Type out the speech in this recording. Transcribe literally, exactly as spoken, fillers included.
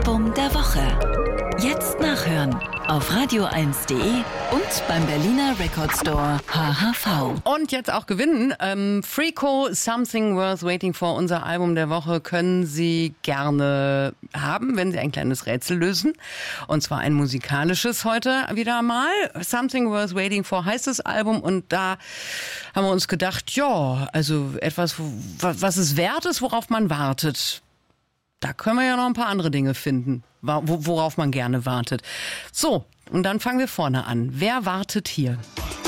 Album der Woche. Jetzt nachhören auf radio eins punkt de und beim Berliner Record Store H H V. Und jetzt auch gewinnen. Ähm, Freako, Something Worth Waiting For, unser Album der Woche, können Sie gerne haben, wenn Sie ein kleines Rätsel lösen. Und zwar ein musikalisches heute wieder mal. Something Worth Waiting For heißt das Album. Und da haben wir uns gedacht, ja, also etwas, was es wert ist, worauf man wartet. Da können wir ja noch ein paar andere Dinge finden, worauf man gerne wartet. So, und dann fangen wir vorne an. Wer wartet hier?